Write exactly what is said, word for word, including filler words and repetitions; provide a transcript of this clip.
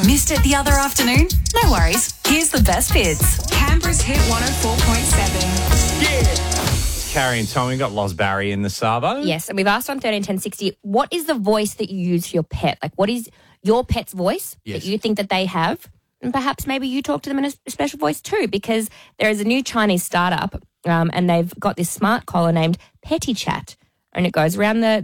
Missed it the other afternoon? No worries. Here's the best bits. Canberra's Hit one oh four point seven. Yeah. Carrie and Tommy got Loz Barry in the Savo. Yes, and we've asked on thirteen ten sixty, what is the voice that you use for your pet? Like, what is your pet's voice Yes. that you think that they have? And perhaps maybe you talk to them in a special voice too, because there is a new Chinese startup um, and they've got this smart collar named Petty Chat, and it goes around the